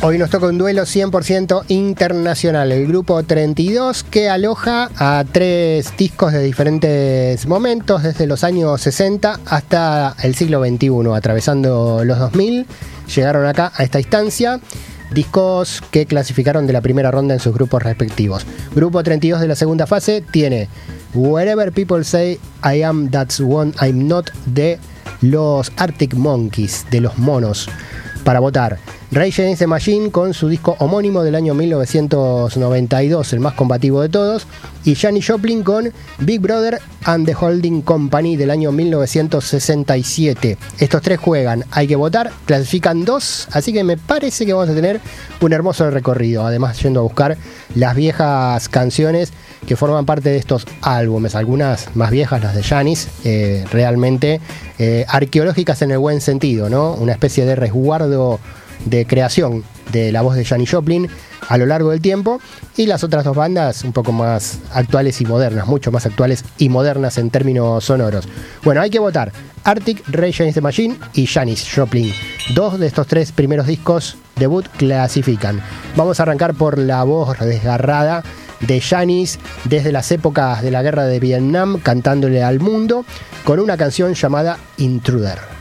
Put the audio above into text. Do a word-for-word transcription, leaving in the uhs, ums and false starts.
Hoy nos toca un duelo cien por ciento internacional. El grupo treinta y dos, que aloja a tres discos de diferentes momentos, desde los años sesenta hasta el siglo veintiuno, atravesando los dos mil. Llegaron acá a esta instancia. Discos que clasificaron de la primera ronda en sus grupos respectivos. Grupo treinta y dos de la segunda fase tiene Wherever People Say I Am That's One I'm Not, de los Arctic Monkeys, de los monos. Para votar, Rage Against the Machine con su disco homónimo del año mil novecientos noventa y dos, el más combativo de todos, y Janis Joplin con Big Brother and the Holding Company del año mil novecientos sesenta y siete. Estos tres juegan, hay que votar, clasifican dos, así que me parece que vamos a tener un hermoso recorrido, además yendo a buscar las viejas canciones que forman parte de estos álbumes, algunas más viejas, las de Janis, eh, realmente eh, arqueológicas en el buen sentido, ¿no? Una especie de resguardo de creación de la voz de Janis Joplin a lo largo del tiempo, y las otras dos bandas un poco más actuales y modernas, mucho más actuales y modernas en términos sonoros. Bueno, hay que votar Arctic, Rage Against the Machine y Janis Joplin. Dos de estos tres primeros discos debut clasifican. Vamos a arrancar por la voz desgarrada de Janis desde las épocas de la guerra de Vietnam, cantándole al mundo con una canción llamada Intruder.